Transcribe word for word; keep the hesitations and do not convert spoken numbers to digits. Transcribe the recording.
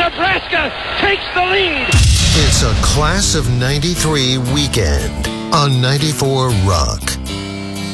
Nebraska takes the lead. It's a Class of ninety-three weekend on ninety-four Rock.